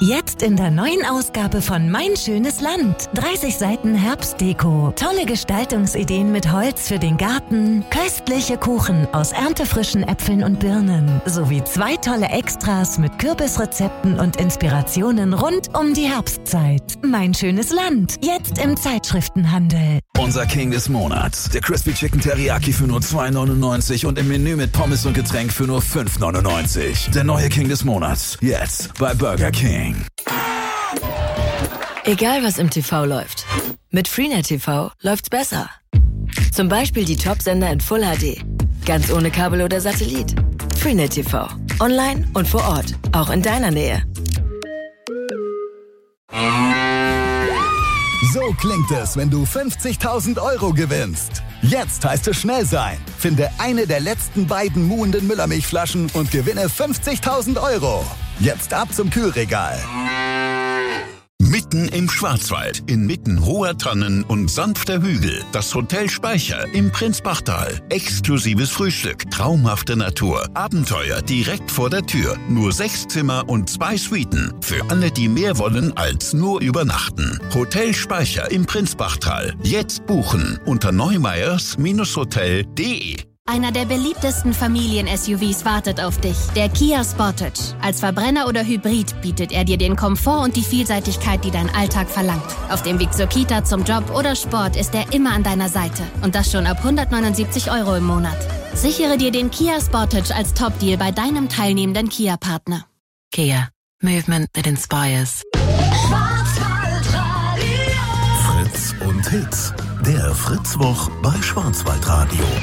Jetzt in der neuen Ausgabe von Mein schönes Land. 30 Seiten Herbstdeko. Tolle Gestaltungsideen mit Holz für den Garten. Köstliche Kuchen aus erntefrischen Äpfeln und Birnen. Sowie 2 tolle Extras mit Kürbisrezepten und Inspirationen rund um die Herbstzeit. Mein schönes Land. Jetzt im Zeitschriftenhandel. Unser King des Monats. Der Crispy Chicken Teriyaki für nur $2,99 und im Menü mit Pommes und Getränk für nur $5,99. Der neue King des Monats. Jetzt bei Burger King. Egal was im TV läuft, mit Freenet TV läuft's besser. Zum Beispiel die Top-Sender in Full HD. Ganz ohne Kabel oder Satellit. Freenet TV. Online und vor Ort. Auch in deiner Nähe. So klingt es, wenn du 50.000 € gewinnst. Jetzt heißt es schnell sein. Finde eine der letzten beiden muhenden Müllermilchflaschen und gewinne 50.000 €. Jetzt ab zum Kühlregal. Mitten im Schwarzwald, inmitten hoher Tannen und sanfter Hügel, das Hotel Speicher im Prinzbachtal. Exklusives Frühstück, traumhafte Natur, Abenteuer direkt vor der Tür. Nur 6 Zimmer und 2 Suiten. Für alle, die mehr wollen als nur übernachten. Hotel Speicher im Prinzbachtal. Jetzt buchen unter neumeyers-hotel.de. Einer der beliebtesten Familien-SUVs wartet auf dich. Der Kia Sportage. Als Verbrenner oder Hybrid bietet er dir den Komfort und die Vielseitigkeit, die dein Alltag verlangt. Auf dem Weg zur Kita, zum Job oder Sport ist er immer an deiner Seite. Und das schon ab 179 € im Monat. Sichere dir den Kia Sportage als Top-Deal bei deinem teilnehmenden Kia-Partner. Kia. Movement that inspires. Fritz und Hits. Der Fritzwoch bei Schwarzwaldradio.